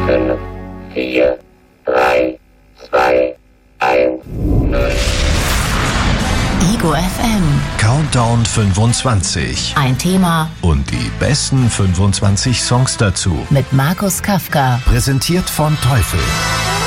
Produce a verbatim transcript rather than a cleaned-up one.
fünf, vier, drei, zwei, eins, null. Ego F M. Countdown fünfundzwanzig. Ein Thema Und die besten fünfundzwanzig Songs dazu. mit Markus Kafka. Präsentiert von Teufel.